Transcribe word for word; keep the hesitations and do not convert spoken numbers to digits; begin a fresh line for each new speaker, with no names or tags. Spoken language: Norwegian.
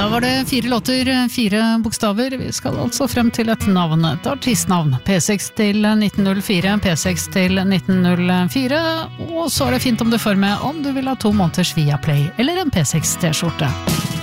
Da var det fire låter, fire bokstaver. Vi skal altså frem til et navn, et artistnavn. P seks til nitten null fire, P seks til nitten null fire, og så er det fint om du får med om du vil ha to måneders Viaplay eller en P seks T-skjorte.